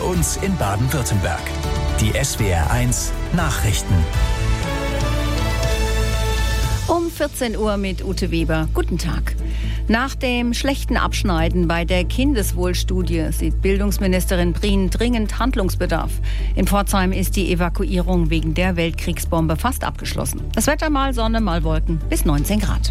uns in Baden-Württemberg. Die SWR1 Nachrichten. Um 14 Uhr mit Ute Weber. Guten Tag. Nach dem schlechten Abschneiden bei der Kindeswohlstudie sieht Bildungsministerin Prien dringend Handlungsbedarf. In Pforzheim ist die Evakuierung wegen der Weltkriegsbombe fast abgeschlossen. Das Wetter mal Sonne, mal Wolken bis 19 Grad.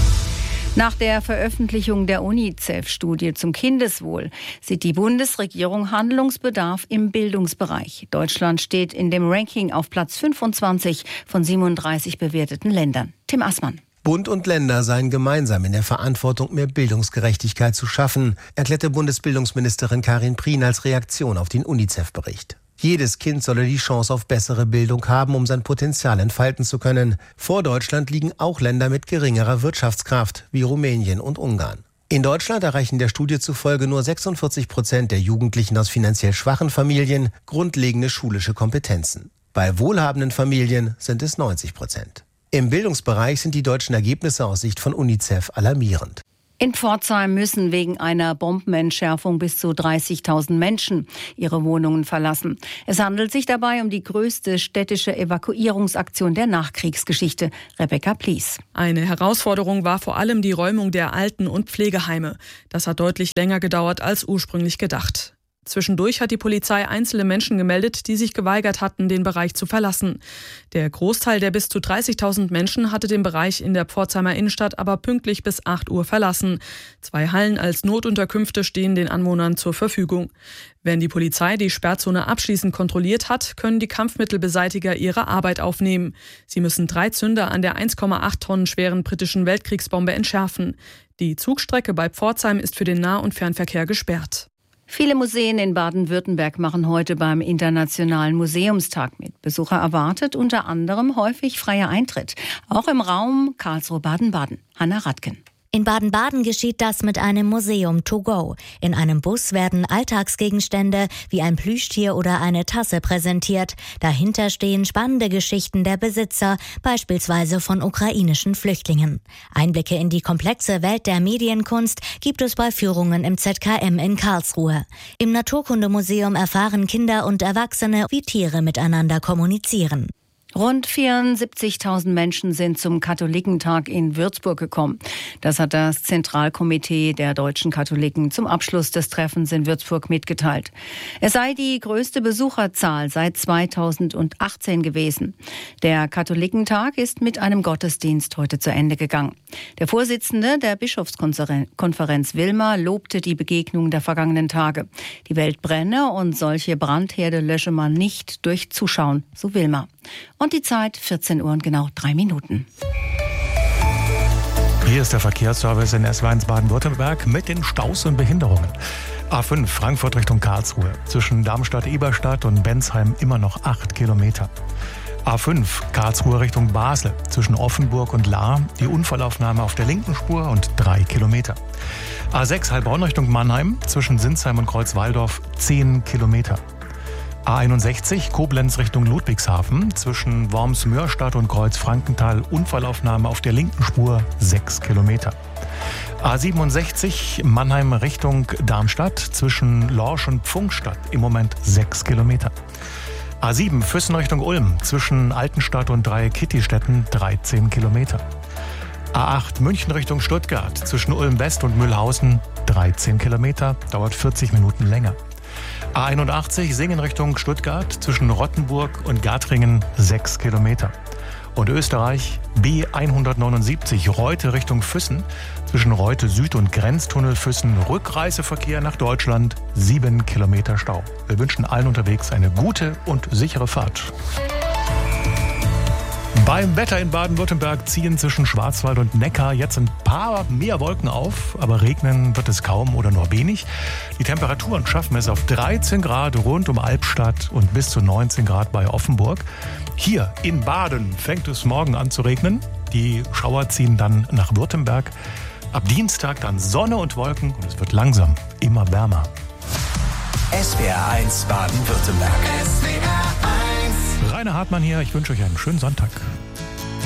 Nach der Veröffentlichung der UNICEF-Studie zum Kindeswohl sieht die Bundesregierung Handlungsbedarf im Bildungsbereich. Deutschland steht in dem Ranking auf Platz 25 von 37 bewerteten Ländern. Tim Assmann. Bund und Länder seien gemeinsam in der Verantwortung, mehr Bildungsgerechtigkeit zu schaffen, erklärte Bundesbildungsministerin Karin Prien als Reaktion auf den UNICEF-Bericht. Jedes Kind solle die Chance auf bessere Bildung haben, um sein Potenzial entfalten zu können. Vor Deutschland liegen auch Länder mit geringerer Wirtschaftskraft, wie Rumänien und Ungarn. In Deutschland erreichen der Studie zufolge nur 46% der Jugendlichen aus finanziell schwachen Familien grundlegende schulische Kompetenzen. Bei wohlhabenden Familien sind es 90%. Im Bildungsbereich sind die deutschen Ergebnisse aus Sicht von UNICEF alarmierend. In Pforzheim müssen wegen einer Bombenentschärfung bis zu 30.000 Menschen ihre Wohnungen verlassen. Es handelt sich dabei um die größte städtische Evakuierungsaktion der Nachkriegsgeschichte. Rebecca Plies. Eine Herausforderung war vor allem die Räumung der Alten- und Pflegeheime. Das hat deutlich länger gedauert als ursprünglich gedacht. Zwischendurch hat die Polizei einzelne Menschen gemeldet, die sich geweigert hatten, den Bereich zu verlassen. Der Großteil der bis zu 30.000 Menschen hatte den Bereich in der Pforzheimer Innenstadt aber pünktlich bis 8 Uhr verlassen. 2 Hallen als Notunterkünfte stehen den Anwohnern zur Verfügung. Wenn die Polizei die Sperrzone abschließend kontrolliert hat, können die Kampfmittelbeseitiger ihre Arbeit aufnehmen. Sie müssen 3 Zünder an der 1,8 Tonnen schweren britischen Weltkriegsbombe entschärfen. Die Zugstrecke bei Pforzheim ist für den Nah- und Fernverkehr gesperrt. Viele Museen in Baden-Württemberg machen heute beim Internationalen Museumstag mit. Besucher erwartet unter anderem häufig freier Eintritt. Auch im Raum Karlsruhe-Baden-Baden. Hanna Radken. In Baden-Baden geschieht das mit einem Museum to go. In einem Bus werden Alltagsgegenstände wie ein Plüschtier oder eine Tasse präsentiert. Dahinter stehen spannende Geschichten der Besitzer, beispielsweise von ukrainischen Flüchtlingen. Einblicke in die komplexe Welt der Medienkunst gibt es bei Führungen im ZKM in Karlsruhe. Im Naturkundemuseum erfahren Kinder und Erwachsene, wie Tiere miteinander kommunizieren. Rund 74.000 Menschen sind zum Katholikentag in Würzburg gekommen. Das hat das Zentralkomitee der deutschen Katholiken zum Abschluss des Treffens in Würzburg mitgeteilt. Es sei die größte Besucherzahl seit 2018 gewesen. Der Katholikentag ist mit einem Gottesdienst heute zu Ende gegangen. Der Vorsitzende der Bischofskonferenz Wilmer lobte die Begegnung der vergangenen Tage. Die Welt brenne und solche Brandherde lösche man nicht durch Zuschauen, so Wilmer. Und die Zeit 14 Uhr und genau 3 Minuten. Hier ist der Verkehrsservice in SWR1 Baden-Württemberg mit den Staus und Behinderungen. A5 Frankfurt Richtung Karlsruhe. Zwischen Darmstadt-Eberstadt und Bensheim immer noch 8 Kilometer. A5 Karlsruhe Richtung Basel. Zwischen Offenburg und Lahr die Unfallaufnahme auf der linken Spur und 3 Kilometer. A6 Heilbronn Richtung Mannheim. Zwischen Sinsheim und Kreuzwaldorf 10 Kilometer. A61 Koblenz Richtung Ludwigshafen, zwischen Worms-Mörstadt und Kreuz-Frankenthal Unfallaufnahme auf der linken Spur 6 Kilometer. A67 Mannheim Richtung Darmstadt, zwischen Lorsch und Pfungstadt im Moment 6 Kilometer. A7 Füssen Richtung Ulm, zwischen Altenstadt und Dreieck-Kittistätten 13 Kilometer. A8 München Richtung Stuttgart, zwischen Ulm-West und Mühlhausen 13 Kilometer, dauert 40 Minuten länger. A81 Singen Richtung Stuttgart, zwischen Rottenburg und Gartringen 6 Kilometer. Und Österreich B179 Reute Richtung Füssen, zwischen Reute Süd und Grenztunnel Füssen Rückreiseverkehr nach Deutschland 7 Kilometer Stau. Wir wünschen allen unterwegs eine gute und sichere Fahrt. Beim Wetter in Baden-Württemberg ziehen zwischen Schwarzwald und Neckar jetzt ein paar mehr Wolken auf, aber regnen wird es kaum oder nur wenig. Die Temperaturen schaffen es auf 13 Grad rund um Albstadt und bis zu 19 Grad bei Offenburg. Hier in Baden fängt es morgen an zu regnen. Die Schauer ziehen dann nach Württemberg. Ab Dienstag dann Sonne und Wolken und es wird langsam immer wärmer. SWR1 Baden-Württemberg. Rainer Hartmann hier, ich wünsche euch einen schönen Sonntag.